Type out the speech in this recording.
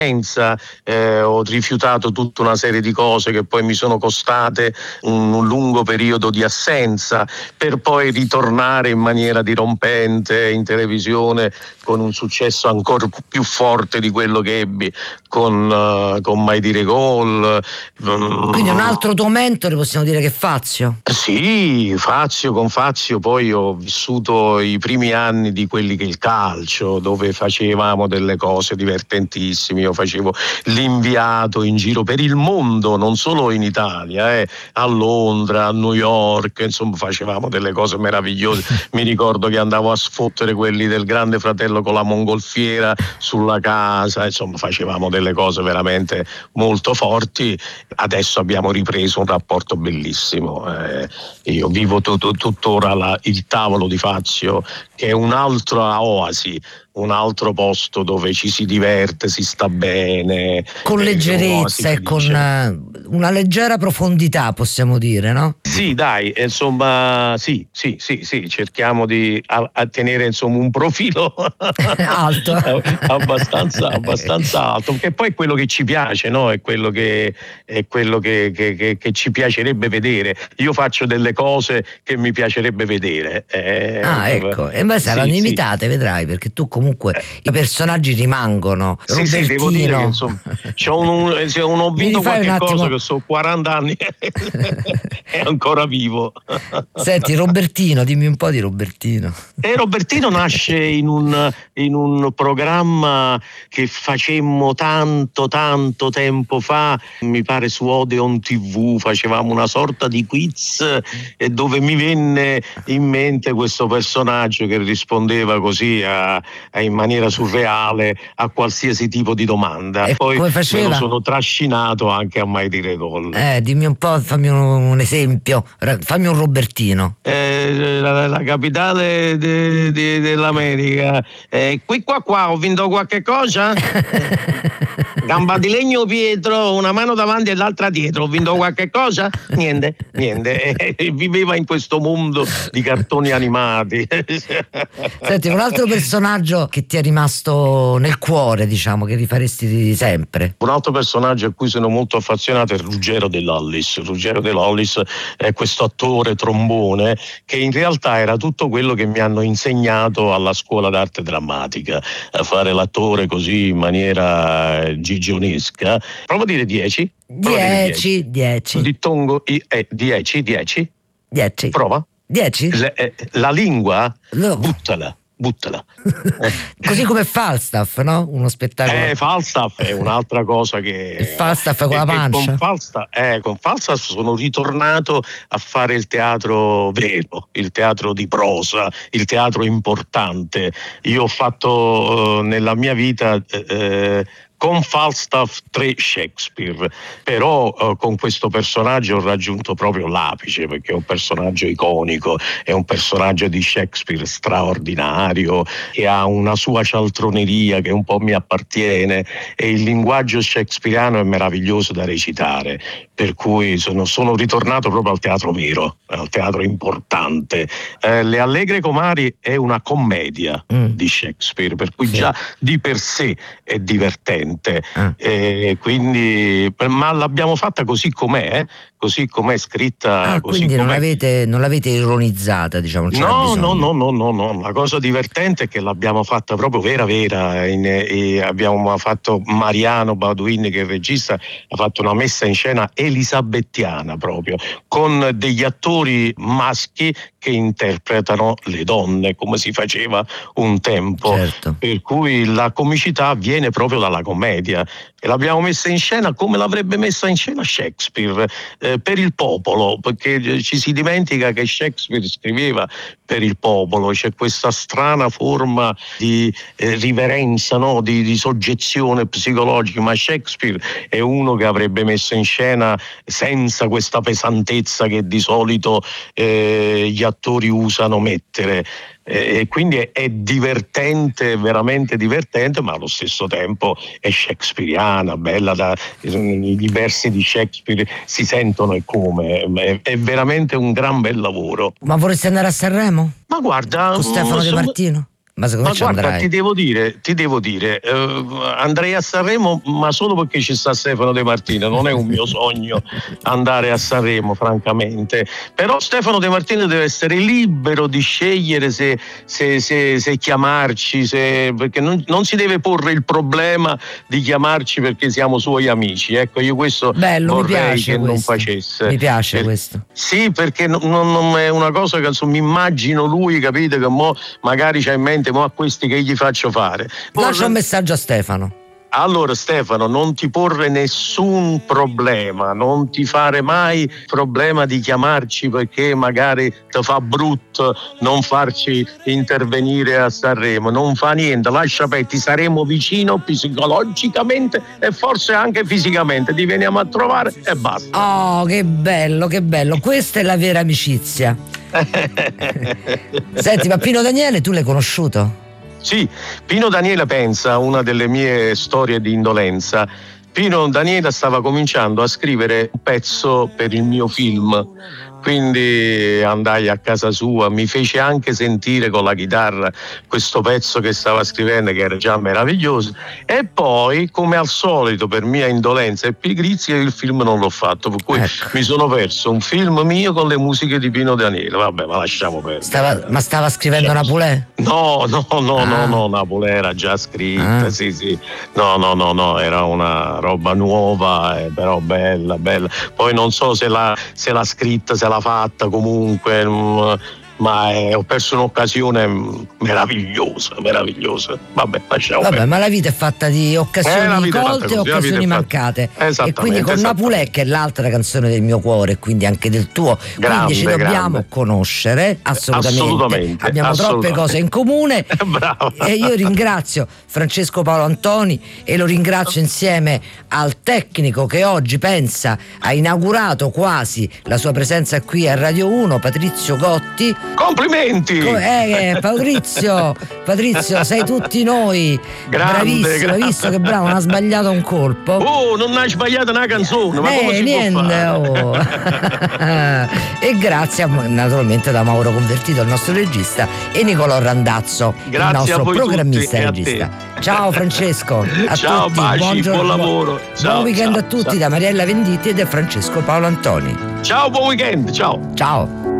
ho rifiutato tutta una serie di cose che poi mi sono costate un lungo periodo di assenza, per poi ritornare in maniera dirompente in televisione con un successo ancora più forte di quello che ebbi con Mai Dire Gol. Quindi un altro tuo mentore possiamo dire che è Fazio? Sì, con Fazio poi ho vissuto i primi anni di quelli che il calcio, dove facevamo delle cose divertentissime. Io facevo l'inviato in giro per il mondo, non solo in Italia, a Londra, a New York, insomma facevamo delle cose meravigliose. Mi ricordo che andavo a sfottere quelli del Grande Fratello con la mongolfiera sulla casa, insomma facevamo delle cose veramente molto forti. Adesso abbiamo ripreso un rapporto bellissimo. Io vivo tuttora il tavolo di Fazio, che è un'altra oasi, un altro posto dove ci si diverte, si sta bene. Con leggerezza e con una leggera profondità, possiamo dire, no? Sì, dai, insomma, sì, cerchiamo di tenere insomma un profilo alto, abbastanza alto, che poi è quello che ci piace, no? È quello che ci piacerebbe vedere. Io faccio delle cose che mi piacerebbe vedere. Ecco, e beh, saranno imitate, vedrai, perché tu comunque i personaggi rimangono. Sì, devo dire che insomma ho vinto qualche cosa, che sono 40 anni è ancora vivo. Senti, Robertino, dimmi un po' di Robertino. Robertino nasce in un programma che facemmo tanto tempo fa, mi pare su Odeon TV, facevamo una sorta di quiz dove mi venne in mente questo personaggio che rispondeva così in maniera surreale a qualsiasi tipo di domanda. E poi come faceva? Me lo sono trascinato anche a Mai Dire Gol. Dimmi un po', fammi un esempio, fammi un Robertino. La capitale dell'America. Qui qua ho vinto qualche cosa? Gamba di legno Pietro, una mano davanti e l'altra dietro, ho vinto qualche cosa? Niente. Viveva in questo mondo di cartoni animati. Senti, un altro personaggio che ti è rimasto nel cuore, diciamo, che rifaresti sempre? Un altro personaggio a cui sono molto affezionato è Ruggero Dell'Ollis. Ruggero Dell'Ollis è questo attore trombone che in realtà era tutto quello che mi hanno insegnato alla scuola d'arte drammatica, a fare l'attore così in maniera gigionesca. Prova a dire 10. 10. Dittongo 10. 10. Prova. 10. La lingua, no. buttala. Così come Falstaff, no? Uno spettacolo. Falstaff è un'altra cosa che. Il Falstaff con la pancia. Con Falstaff sono ritornato a fare il teatro vero, il teatro di prosa, il teatro importante. Io ho fatto nella mia vita con Falstaff 3 Shakespeare, però con questo personaggio ho raggiunto proprio l'apice, perché è un personaggio iconico, è un personaggio di Shakespeare straordinario, che ha una sua cialtroneria che un po' mi appartiene, e il linguaggio shakespeariano è meraviglioso da recitare, per cui sono ritornato proprio al teatro vero, al teatro importante. Le Allegre Comari è una commedia di Shakespeare, per cui già di per sé è divertente. Quindi, ma l'abbiamo fatta così com'è scritta. Così quindi com'è. non l'avete ironizzata, diciamo. No. La cosa divertente è che l'abbiamo fatta proprio vera. Abbiamo fatto Mariano Baduin, che è il regista, ha fatto una messa in scena elisabettiana proprio, con degli attori maschi che interpretano le donne, come si faceva un tempo. Certo. Per cui la comicità viene proprio dalla commedia, e l'abbiamo messa in scena come l'avrebbe messa in scena Shakespeare, per il popolo, perché ci si dimentica che Shakespeare scriveva per il popolo. C'è questa strana forma di riverenza, no? di soggezione psicologica, ma Shakespeare è uno che avrebbe messo in scena senza questa pesantezza che di solito gli attori usano mettere. E quindi è divertente, veramente divertente, ma allo stesso tempo è shakespeariana, bella, i versi di Shakespeare si sentono e come, è veramente un gran bel lavoro. Ma vorresti andare a Sanremo? Ma guarda, con Stefano De Martino? Ma secondo me ci guarda, andrai. ti devo dire, andrei a Sanremo, ma solo perché ci sta Stefano De Martino. Non è un mio sogno andare a Sanremo, francamente. Però Stefano De Martino deve essere libero di scegliere se chiamarci, perché non si deve porre il problema di chiamarci perché siamo suoi amici. Ecco, io questo Bello, vorrei che non facesse. Mi piace questo. Sì, perché non è una cosa che mi immagino lui, capite, che magari c'ha in mente a questi che gli faccio fare. Lascia un messaggio a Stefano. Allora Stefano, non ti porre nessun problema, non ti fare mai problema di chiamarci perché magari ti fa brutto non farci intervenire a Sanremo, non fa niente, lascia perdere, ti saremo vicino psicologicamente e forse anche fisicamente, ti veniamo a trovare e basta. Oh, che bello, questa è la vera amicizia. Senti, ma Pino Daniele tu l'hai conosciuto? Sì, Pino Daniele pensa, una delle mie storie di indolenza. Pino Daniele stava cominciando a scrivere un pezzo per il mio film, quindi andai a casa sua, mi fece anche sentire con la chitarra questo pezzo che stava scrivendo, che era già meraviglioso, e poi, come al solito, per mia indolenza e pigrizia, il film non l'ho fatto, per cui mi sono perso un film mio con le musiche di Pino Daniele. Vabbè, ma lasciamo perdere. Ma stava scrivendo Napulè? No, Napulè era già scritta, sì. No, era una roba nuova, però bella. Poi non so se l'ha scritta, se l'ha fatta comunque, ma ho perso un'occasione meravigliosa. Vabbè, lasciamo perdere. Ma la vita è fatta di occasioni colte e occasioni mancate. E quindi con Napulè, che è l'altra canzone del mio cuore, quindi anche del tuo, quindi ci dobbiamo conoscere assolutamente. Abbiamo troppe cose in comune. Bravo. E io ringrazio Francesco Paolo Antoni e lo ringrazio insieme al tecnico che oggi ha inaugurato quasi la sua presenza qui a Radio 1, Patrizio Gotti. Complimenti! Patrizio, sei tutti noi. Bravissimo, hai visto che bravo, non ha sbagliato un colpo. Oh, non hai sbagliato una canzone, ma come si può fare? E grazie naturalmente da Mauro Convertito, il nostro regista, e Nicolò Randazzo, il nostro programmista e regista. Ciao Francesco, ciao, tutti, baci, buon lavoro. Buon weekend a tutti da Mariella Venditti e da Francesco Paolo Antoni. Ciao, buon weekend, ciao.